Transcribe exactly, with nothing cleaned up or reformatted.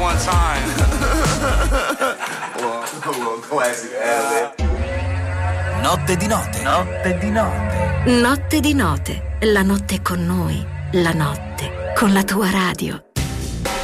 one time. Classic ad. Notte di notte. Notte di notte. Notte di notte. La notte con noi. La notte con la tua radio.